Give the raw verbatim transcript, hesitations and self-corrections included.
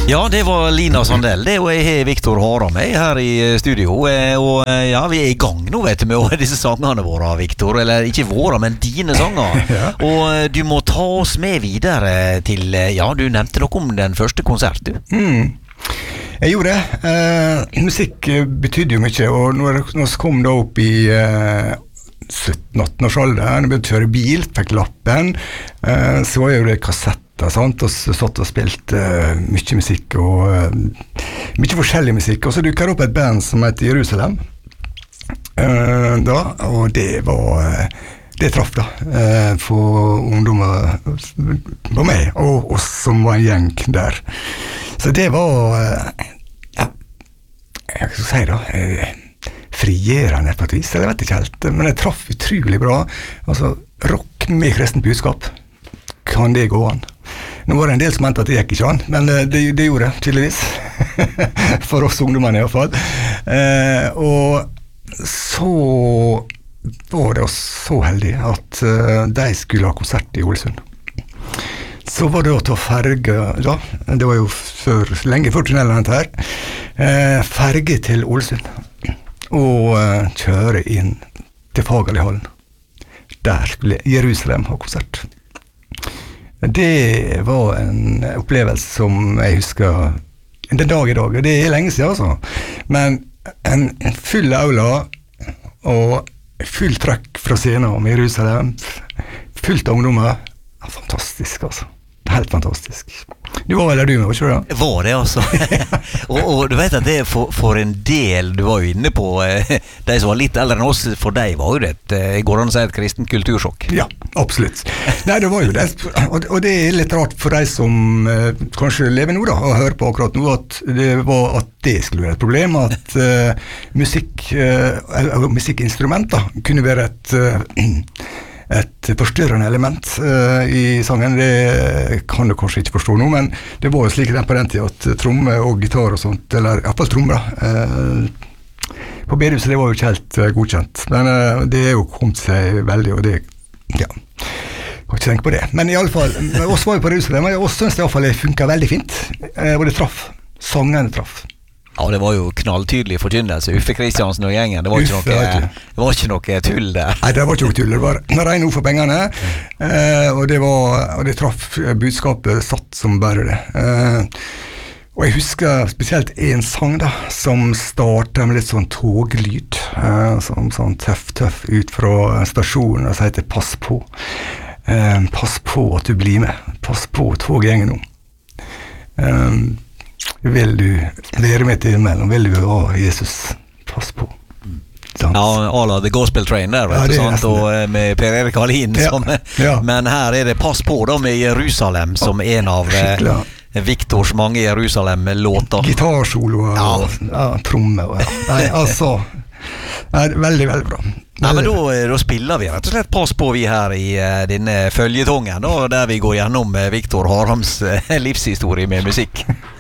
Ja, det var Lina Sandell. Det og jeg har Viktor Haram med her i studio. Og ja, vi er i gang nå, vet du, med disse sangene våre, Viktor. Eller ikke våre, men dine sanger. Ja. Og du må ta oss med videre til, ja, du nevnte noe om den første konsert, du. Mm. Jeg gjorde det. Eh, musikk betydde jo mye, og når jeg kom da opp i eh, sytten-atten års alder, jeg begynte å kjøre bil, fikk lappen, eh, så var jo det kassetter, sant? Og så satt og spilte uh, mye musikk, og uh, mye forskjellig musikk, og så dukket det opp et band som heter Jerusalem, uh, da, og det var, uh, det traff da, uh, for ungdommer på meg, og oss som var en gjeng der. Så det var, uh, ja, jeg skal si da, uh, frigjørende på et vis, jeg vet ikke helt, men det traff utrolig bra. Altså, rock med kristent budskap, kan det gå an? Nå var det en del som mente at det gikk ikke an, men det, det gjorde det, tydeligvis. For oss ungdommene i hvert fall. Eh, og så var det også så heldig at uh, de skulle ha konsert i Ålesund. Så var det å ta ferge, da, det var jo før, lenge før tunnelen her, eh, ferge til Ålesund, og uh, kjøre inn til Fagerli-hallen. Der skulle Jerusalem ha konsert. Det var en opplevelse som jeg husker den dag i dag, og det er lenge siden altså. Men en, en full aula og full trøkk fra scenen med Jerusalem, fullt av ungdommer, fantastisk altså. Helt fantastisk. Du var vel der du med, var ikke det? Var det, altså. og, og du vet at det for, for en del, du var jo inne på, eh, de som var litt eldre enn oss, for deg var jo det et, eh, går an å si et kristent kultursjokk. Ja, absolutt. Nei, det var jo det. Og, og det er litt rart for deg som eh, kanskje lever nå da, og hører på akkurat nå, at det var at det skulle være et problem, at eh, musikk, eh, musikkinstrumenter kunne være et eh, et forstyrrende element uh, i sangen. Det kan du kanskje ikke forstå nå, men det var jo slik på den tiden at tromme og gitar og sånt, eller i hvert fall trommer uh, på bedehuset, det var jo ikke helt uh, godkjent, men uh, det er jo kommet seg veldig, og det, ja, kan ikke tenke på det, men i alle fall, oss var jo på bedehuset, men oss synes det i alle fall funket veldig fint, uh, og det traff, sangene traff. Ja, det var jo knalltydelig forkynnelse. Uffe Kristiansen og gjengen, det var ikke Uffe, noe, det var ikke noe tull der. Nei, det var ikke noe tull, det var rein ord for pengene, eh, og, det var, og det traff budskapet satt som bare det. Eh, og jeg husker spesielt en sang da, som startet med litt sånn toglyd, eh, som sånn tøff, tøff ut fra stasjonen, og så heter Pass på. Eh, pass på at du blir med. Pass på toggjengen nå. Eh, Vil du være med til himmelen, vil du ha Jesus, pass på. Dans. Ja, alla The Gospel Train der, vet du, ja, sant? Og med Per Erik Hallin, ja, som, ja. Men her er det Pass på da med Jerusalem, som en av eh, Viktors mange Jerusalem-låter. Gitarsolo og ja. Ja, tromme. Og, ja. Nei, altså, nei, veldig, veldig bra. Nei, men da, da spiller vi rett og slett Pass på vi her i uh, denne føljetongen, da, der vi går gjennom uh, Viktor Harams uh, livshistorie med musikk.